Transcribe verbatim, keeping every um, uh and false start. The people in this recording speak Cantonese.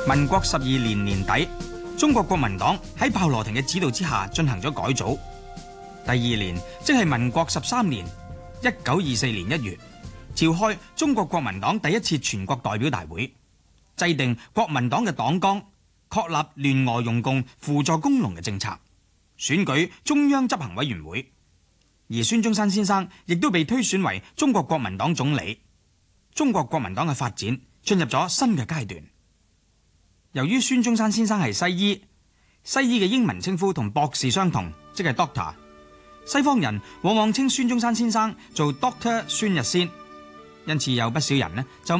民國十二年年底，中國國民黨喺鮑羅廷嘅指導之下進行咗改組。第二年，即係民國十三年一九二四年一月，召開中國國民黨第一次全國代表大會，制定國民黨嘅黨綱，確立聯俄容共輔助工農嘅政策，選舉中央執行委員會。而孫中山先生亦都被推選為中國國民黨總理。中國國民黨嘅發展進入咗新嘅階段。由於孫中山先生係西醫，西醫嘅英文稱呼同博士相同，即係 Doctor。西方人往往稱孫中山先生做 Doctor 孫逸仙，因此有不少人呢就